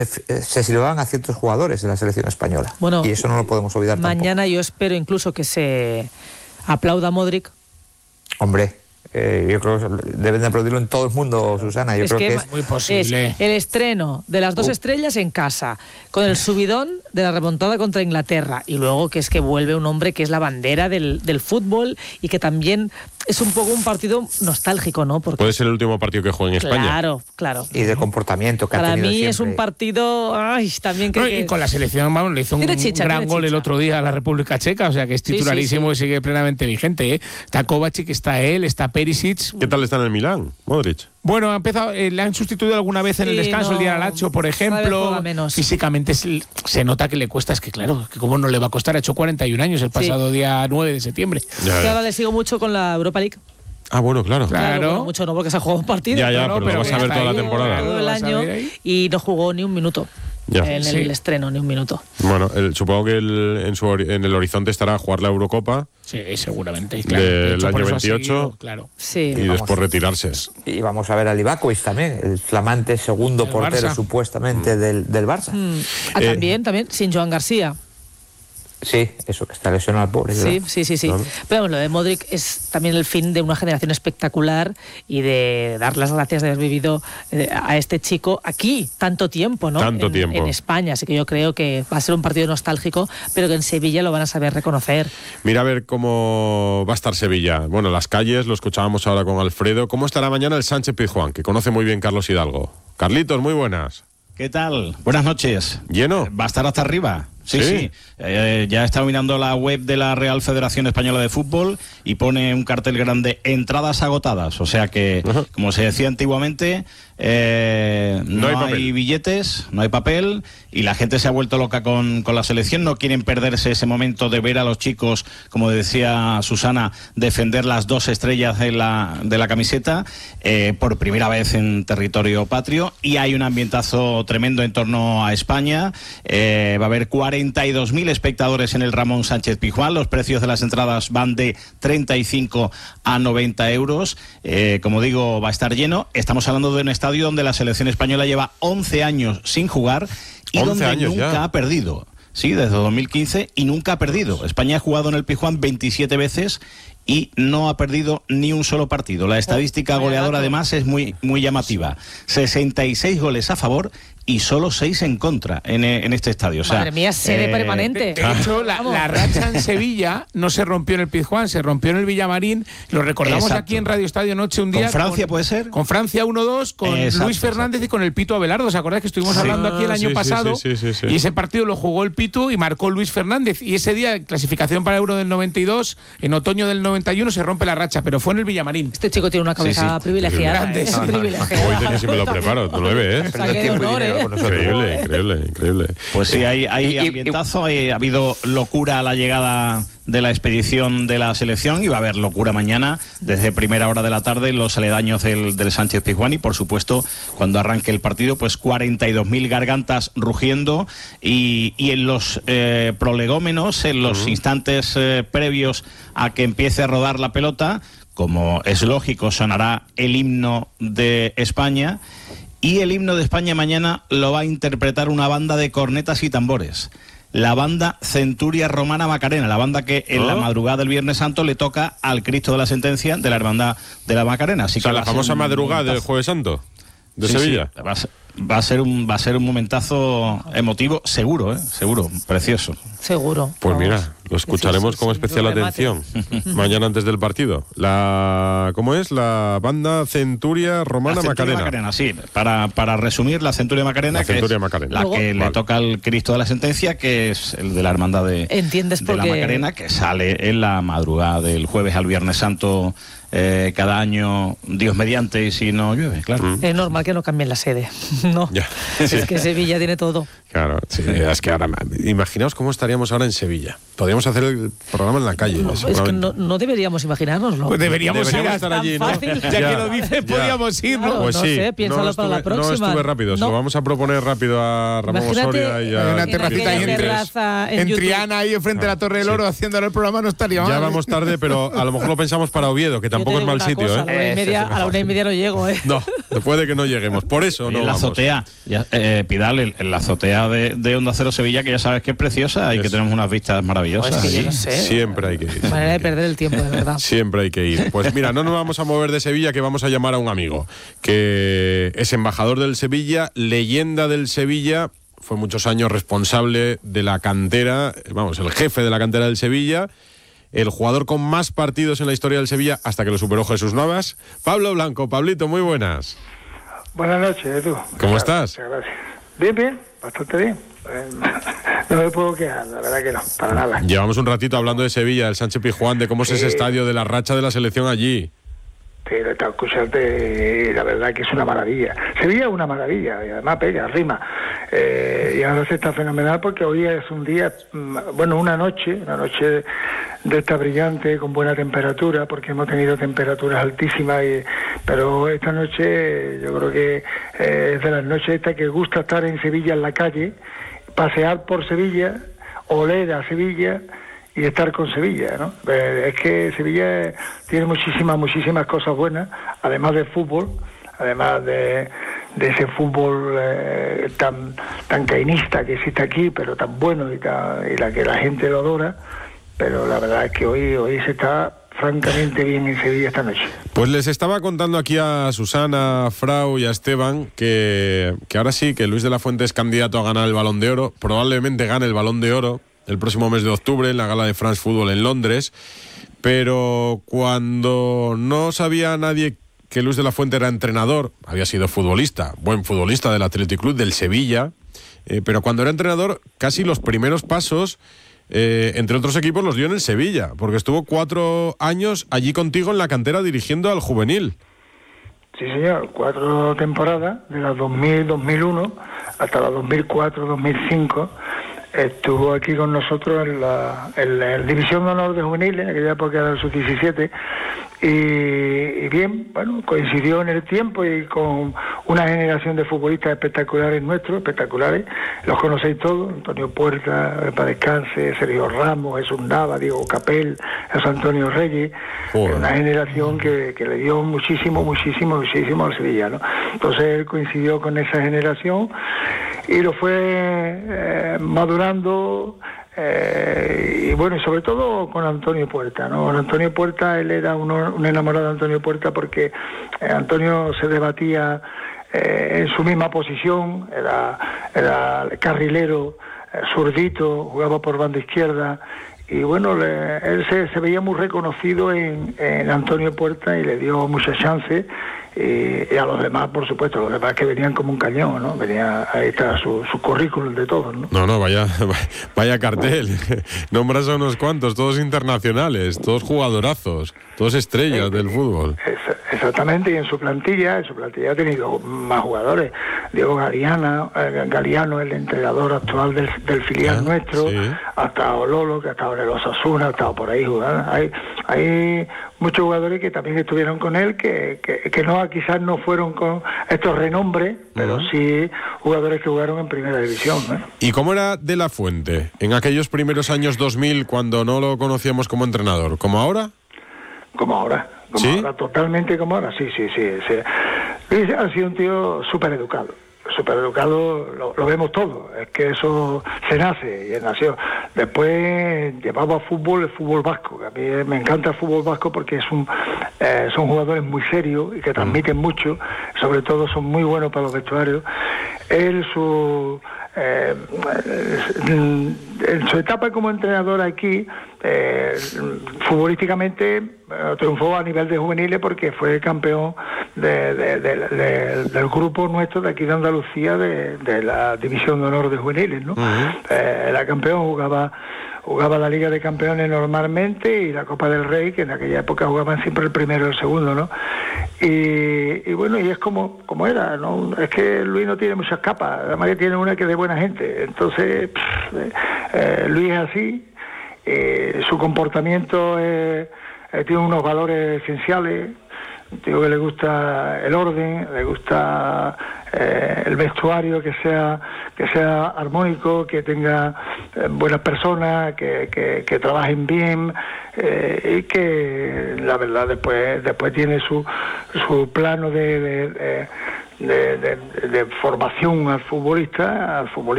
se silbaban a ciertos jugadores de la selección española. Bueno, y eso no lo podemos olvidar mañana tampoco. yo espero incluso que se aplauda a Modric. Hombre, yo creo que deben de aplaudirlo en todo el mundo, Susana. Yo creo que es muy posible. Es el estreno de las 2 estrellas en casa, con el subidón de la remontada contra Inglaterra, y luego que es que vuelve un hombre que es la bandera del fútbol y que también es un poco un partido nostálgico, ¿no? Porque puede ser el último partido que juegue en España. Claro. Y de comportamiento que para ha tenido mí siempre. es un partido también Y con la selección, vamos, le hizo un gran gol el otro día a la República Checa, o sea que es titularísimo y sigue plenamente vigente, ¿eh? Está Kovacic, está él, está Perisic. ¿Qué tal está en el Milán, Modric? Bueno, ha empezado, le han sustituido alguna vez en el descanso, el día del Lazio, por ejemplo. Físicamente se nota que le cuesta, es que claro, que cómo no le va a costar, ha hecho 41 años el pasado día 9 de septiembre. Ya. Ahora le sigo mucho con la Europa League. Ah, bueno, claro. Bueno, mucho no, porque se ha jugado un partido. Pero vamos a ver toda la temporada. Todo el año y no jugó ni un minuto. En el estreno, ni un minuto. Bueno, supongo que en el horizonte estará jugar la Eurocopa. Sí, seguramente. Claro. Del año 28. Claro. Sí. Y después retirarse. Y vamos a ver a Livakovic también, el flamante segundo portero Barça. Supuestamente del Barça. También, sin Joan García. Sí, eso, que está lesionado al pobre. Sí. Claro. Pero bueno, lo de Modric es también el fin de una generación espectacular y de dar las gracias de haber vivido a este chico aquí tanto tiempo, ¿no? En España, así que yo creo que va a ser un partido nostálgico, pero que en Sevilla lo van a saber reconocer. Mira a ver cómo va a estar Sevilla. Bueno, las calles, lo escuchábamos ahora con Alfredo. ¿Cómo estará mañana el Sánchez Pizjuán, que conoce muy bien Carlos Hidalgo? Carlitos, muy buenas. ¿Qué tal? Buenas noches. ¿Lleno? ¿Va a estar hasta arriba? Sí. Ya he estado mirando la web de la Real Federación Española de Fútbol y pone un cartel grande: entradas agotadas. O sea que, como se decía antiguamente, no hay billetes, no hay papel, y la gente se ha vuelto loca con la selección. No quieren perderse ese momento de ver a los chicos, como decía Susana, defender las 2 estrellas de la camiseta por primera vez en territorio patrio, y hay un ambientazo tremendo en torno a España. Va a haber 42.000 espectadores en el Ramón Sánchez Pizjuán. Los precios de las entradas van de 35 a 90 euros. Como digo, va a estar lleno. Estamos hablando de un estadio donde la selección española lleva 11 años sin jugar y donde nunca ha perdido. Sí, desde 2015 y nunca ha perdido. España ha jugado en el Pizjuán 27 veces y no ha perdido ni un solo partido. La estadística goleadora además es muy llamativa. 66 goles a favor y solo 6 en contra en este estadio. O sea, madre mía, sede permanente. De hecho, la racha en Sevilla no se rompió en el Pizjuán, se rompió en el Villamarín. Lo recordamos aquí en Radio Estadio Noche un día. ¿Con Francia puede ser? Con Francia 1-2, con Luis Fernández y con el Pito Abelardo. ¿Os acordáis que estuvimos hablando aquí el año pasado? Sí. Y ese partido lo jugó el Pito y marcó Luis Fernández. Y ese día, clasificación para Euro del 92, en otoño del 91 se rompe la racha, pero fue en el Villamarín. Este chico tiene una cabeza privilegiada. Hoy que si me lo preparo, tú lo ves. Increíble. Pues sí, hay ambientazo, ha habido locura a la llegada de la expedición de la selección y va a haber locura mañana desde primera hora de la tarde en los aledaños del Sánchez Pizjuán, y por supuesto cuando arranque el partido pues 42.000 gargantas rugiendo y en los prolegómenos, en los instantes previos a que empiece a rodar la pelota, como es lógico, sonará el himno de España. Y el himno de España mañana lo va a interpretar una banda de cornetas y tambores. La banda Centuria Romana Macarena, la banda que en la madrugada del Viernes Santo le toca al Cristo de la Sentencia de la Hermandad de la Macarena. Así que la famosa madrugada del Jueves Santo de Sevilla. Sí. Va a ser un momentazo emotivo, seguro, precioso. Seguro. Pues mira, lo escucharemos con especial atención mañana antes del partido. ¿Cómo es? La banda Centuria Romana Macarena. Sí, para resumir, la Centuria Macarena, la que le toca al Cristo de la Sentencia, que es el de la Hermandad de la Macarena, que sale en la madrugada del jueves al Viernes Santo cada año, Dios mediante, y si no llueve, claro. Es normal que no cambien la sede. No, es que Sevilla tiene todo. Claro, sí, es que ahora, imaginaos cómo estaríamos ahora en Sevilla. Podríamos hacer el programa en la calle. Es que no deberíamos imaginárnoslo. Pues deberíamos ir estar allí, ¿no? Fácil. Ya que lo dices, podríamos ir, ¿no? Claro, pues no sí, sé, piénsalo para la próxima. No estuve rápido, se lo vamos a proponer rápido a Ramón Osoria y a... una terracita ahí en Triana, ahí enfrente de la Torre del Oro, haciéndole el programa, no estaría mal. Ya vamos tarde, pero a lo mejor lo pensamos para Oviedo, que tampoco es mal sitio, A la 1:30 no llego, No. puede que no lleguemos. Por eso no en la vamos. azotea, Pidal, en la azotea de Onda Cero Sevilla, que ya sabes que es preciosa y que tenemos unas vistas maravillosas. Pues es que yo no sé. Siempre hay que ir. Manera de perder el tiempo, de verdad. Siempre hay que ir. Pues mira, no nos vamos a mover de Sevilla, que vamos a llamar a un amigo que es embajador del Sevilla, leyenda del Sevilla, fue muchos años responsable de la cantera, vamos, el jefe de la cantera del Sevilla, el jugador con más partidos en la historia del Sevilla hasta que lo superó Jesús Navas. Pablo Blanco. Pablito, muy buenas. Buenas noches, Edu. ¿Cómo estás? Muchas gracias. Bien, bastante bien. No me puedo quejar, la verdad que no, para nada. Llevamos un ratito hablando de Sevilla, del Sánchez Pizjuán, de cómo es ese estadio, de la racha de la selección allí. Pero está escucharte, la verdad que es una maravilla. Sevilla es una maravilla, y además pega, rima. Y ahora se está fenomenal porque hoy es un día, bueno, una noche de esta brillante, con buena temperatura, porque hemos tenido temperaturas altísimas, pero esta noche yo creo que es de las noches estas que gusta estar en Sevilla, en la calle, pasear por Sevilla, oler a Sevilla y estar con Sevilla, ¿no? Es que Sevilla tiene muchísimas cosas buenas, además del fútbol, además de ese fútbol tan cainista que existe aquí, pero tan bueno y la que la gente lo adora. Pero la verdad es que hoy se está francamente bien en Sevilla esta noche. Pues les estaba contando aquí a Susana, a Frau y a Esteban que ahora sí, que Luis de la Fuente es candidato a ganar el Balón de Oro, probablemente gane el Balón de Oro el próximo mes de octubre en la gala de France Football en Londres, pero cuando no sabía nadie que Luis de la Fuente era entrenador, había sido futbolista, buen futbolista del Athletic Club, del Sevilla, pero cuando era entrenador casi los primeros pasos, entre otros equipos, los dio en el Sevilla, porque estuvo 4 años allí contigo en la cantera dirigiendo al juvenil. Sí, señor, 4 temporadas, de las 2000-2001 hasta las 2004-2005, estuvo aquí con nosotros en la División de Honor de Juveniles, en aquella época era el Sub-17, y bien, bueno, coincidió en el tiempo y con una generación de futbolistas espectaculares, los conocéis todos: Antonio Puerta, para descanse, Sergio Ramos, Jesús Nava, Diego Capel, José Antonio Reyes. Una generación que le dio muchísimo al Sevilla, ¿no? Entonces él coincidió con esa generación y lo fue madurando. Y bueno, y sobre todo con Antonio Puerta, ¿no? Con Antonio Puerta, él era un enamorado de Antonio Puerta porque Antonio se debatía en su misma posición, era carrilero, zurdito, jugaba por banda izquierda. Y bueno, él se veía muy reconocido en Antonio Puerta y le dio muchas chances. Y a los demás, por supuesto, los demás que venían como un cañón, ¿no? Ahí está su currículum de todos, ¿no? No, vaya cartel. Nombras a unos cuantos, todos internacionales, todos jugadorazos, todos estrellas del fútbol. Exactamente, y en su plantilla ha tenido más jugadores. Diego Galeano, el entrenador actual del filial nuestro, sí. Hasta Ololo, que ha estado en el Osasuna, ha estado por ahí jugando. Hay muchos jugadores que también estuvieron con él, que no, quizás no fueron con estos renombres, pero sí jugadores que jugaron en primera división, ¿eh? ¿Y cómo era De la Fuente en aquellos primeros años 2000, cuando no lo conocíamos como entrenador? ¿Como ahora? Como ahora, totalmente como ahora, sí. Luis ha sido un tío súper educado, lo vemos todo, es que eso se nace, y él nació. Después llevaba el fútbol vasco, que a mí me encanta el fútbol vasco porque son jugadores muy serios y que transmiten mucho, sobre todo son muy buenos para los vestuarios. Él, en su etapa como entrenador aquí, futbolísticamente triunfó a nivel de juveniles porque fue campeón del grupo nuestro de aquí de Andalucía, de la División de Honor de Juveniles, ¿no? Era campeón, jugaba la Liga de Campeones normalmente y la Copa del Rey, que en aquella época jugaban siempre el primero y el segundo, ¿no? Y bueno, y es como era, ¿no? Es que Luis no tiene muchas capas, además que tiene una que es de buena gente. Entonces, Luis es así, su comportamiento tiene unos valores esenciales. Digo que le gusta el orden, le gusta el vestuario que sea armónico, que tenga buenas personas, que trabajen bien, y que la verdad después tiene su plano de formación al futbolista